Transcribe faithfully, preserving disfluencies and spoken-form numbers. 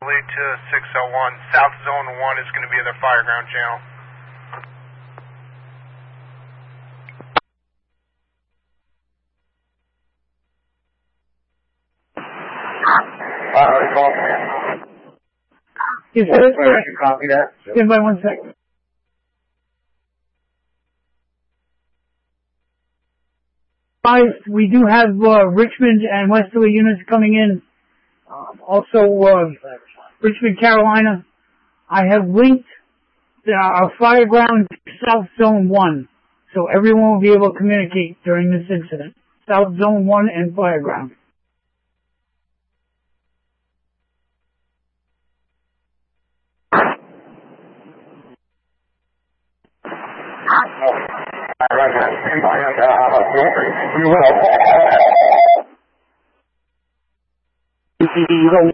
Lead to six oh one. South Zone one is going to be their fireground channel. Uh, call. Yes, Yes, sir. I can copy that. Stand by one second. Five, we do have uh, Richmond and Westerly units coming in. Uh, also, uh, Richmond, Carolina. I have linked the, our fireground to South Zone one, so everyone will be able to communicate during this incident. South Zone one and fireground. You will.